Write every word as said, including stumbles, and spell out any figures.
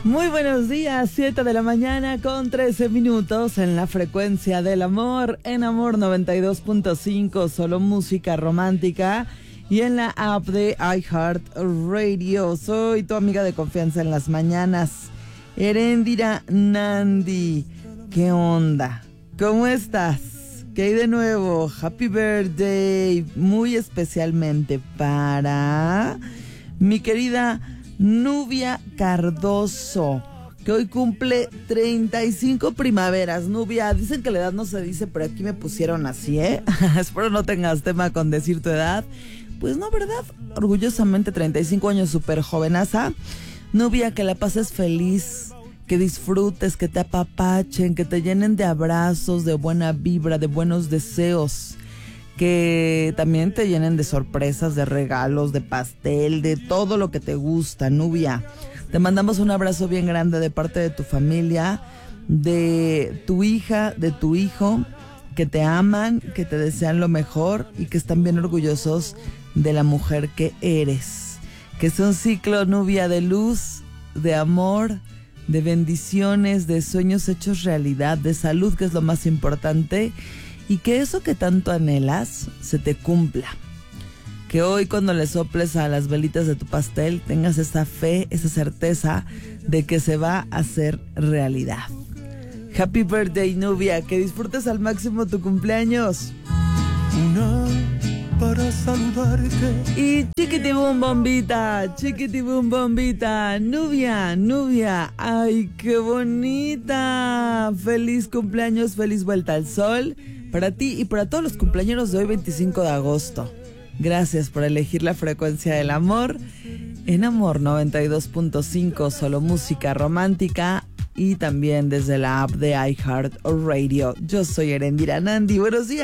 Muy buenos días, siete de la mañana con trece minutos en la frecuencia del amor, en Amor noventa y dos punto cinco, solo música romántica, y en la app de iHeartRadio. Soy tu amiga de confianza en las mañanas, Eréndira Nandi. ¿Qué onda? ¿Cómo estás? ¿Qué hay de nuevo? Happy birthday, muy especialmente para mi querida Nubia Cardoso, que hoy cumple treinta y cinco primaveras. Nubia, dicen que la edad no se dice, pero aquí me pusieron así, ¿eh? Espero no tengas tema con decir tu edad. Pues no, ¿verdad? Orgullosamente treinta y cinco años, súper jovenaza. Nubia, que la pases feliz, que disfrutes, que te apapachen, que te llenen de abrazos, de buena vibra, de buenos deseos. Que también te llenen de sorpresas, de regalos, de pastel, de todo lo que te gusta, Nubia. Te mandamos un abrazo bien grande de parte de tu familia, de tu hija, de tu hijo, que te aman, que te desean lo mejor y que están bien orgullosos de la mujer que eres. Que es un ciclo, Nubia, de luz, de amor, de bendiciones, de sueños hechos realidad, de salud, que es lo más importante. Y que eso que tanto anhelas se te cumpla. Que hoy cuando le soples a las velitas de tu pastel tengas esa fe, esa certeza de que se va a hacer realidad. Happy birthday, Nubia. Que disfrutes al máximo tu cumpleaños. Una para saludarte. Y chiquitibum bombita, chiquitibum bombita. Nubia, Nubia. Ay, qué bonita. Feliz cumpleaños, feliz vuelta al sol. Para ti y para todos los cumpleaños de hoy, veinticinco de agosto. Gracias por elegir la frecuencia del amor. En Amor noventa y dos punto cinco, solo música romántica. Y también desde la app de iHeartRadio. Yo soy Eréndira Nandi. Buenos días.